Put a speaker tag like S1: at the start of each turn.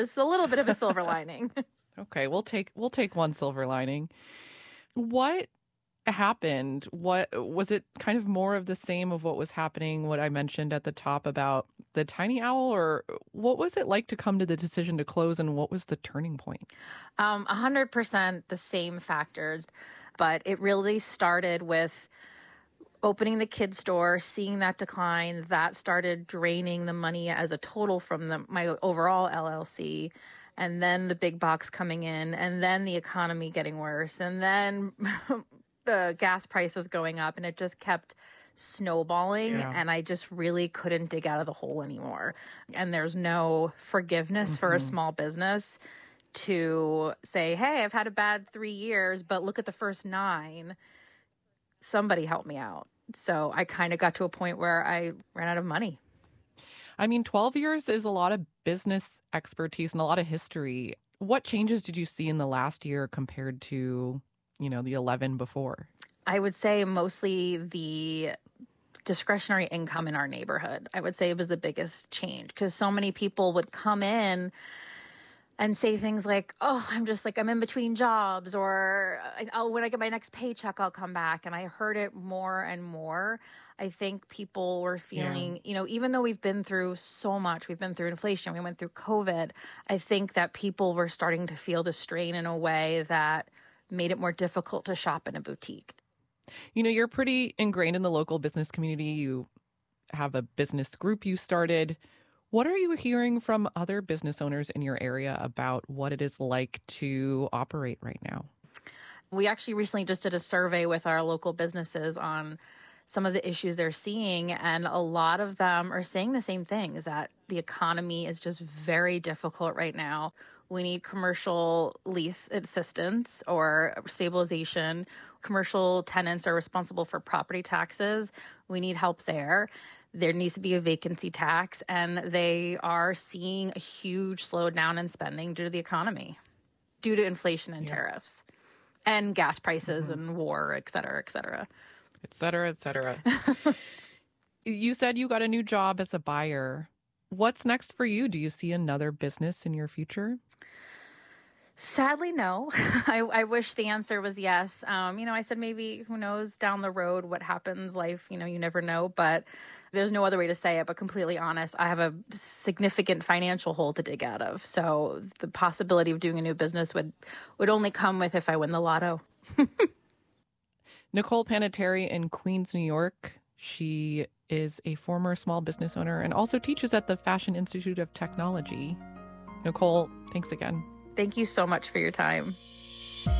S1: there's a little bit of a silver lining.
S2: Okay, we'll take one silver lining. What happened? What was it kind of more of the same of what was happening, what I mentioned at the top about the tiny owl, or what was it like to come to the decision to close, and what was the turning point?
S1: 100% the same factors, but it really started with opening the kid store, seeing that decline, that started draining the money as a total from my overall LLC. And then the big box coming in, and then the economy getting worse, and then the gas prices going up, and it just kept snowballing.
S2: Yeah.
S1: And I just really couldn't dig out of the hole anymore. And there's no forgiveness for a small business to say, hey, I've had a bad 3 years, but look at the first 9. Somebody help me out. So I kind of got to a point where I ran out of money.
S2: I mean, 12 years is a lot of business expertise and a lot of history. What changes did you see in the last year compared to, the 11 before?
S1: I would say mostly the discretionary income in our neighborhood. I would say it was the biggest change because so many people would come in and say things like, oh, I'm in between jobs, or when I get my next paycheck, I'll come back. And I heard it more and more. I think people were feeling, even though we've been through so much, we've been through inflation, we went through COVID, I think that people were starting to feel the strain in a way that made it more difficult to shop in a boutique.
S2: You're pretty ingrained in the local business community. You have a business group you started. What are you hearing from other business owners in your area about what it is like to operate right now?
S1: We actually recently just did a survey with our local businesses on some of the issues they're seeing, and a lot of them are saying the same things, that the economy is just very difficult right now. We need commercial lease assistance or stabilization. Commercial tenants are responsible for property taxes. We need help there. There needs to be a vacancy tax, and they are seeing a huge slowdown in spending due to the economy, due to inflation and tariffs and gas prices and war, et cetera, et cetera.
S2: Et cetera, et cetera. You said you got a new job as a buyer. What's next for you? Do you see another business in your future?
S1: Sadly, no. I wish the answer was yes. I said maybe, who knows, down the road what happens, life, you never know. But there's no other way to say it. But completely honest, I have a significant financial hole to dig out of. So the possibility of doing a new business would only come with if I win the lotto.
S2: Nicole Panettiere in Queens, New York. She is a former small business owner and also teaches at the Fashion Institute of Technology. Nicole, thanks again.
S1: Thank you so much for your time.